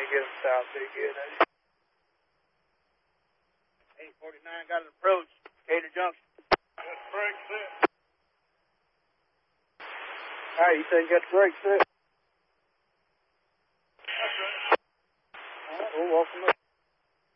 get them south pretty good. 849 got an approach. Gator Junction. That's brake set. All right, you said you got the brake set? That's right. All right, we'll walk them up.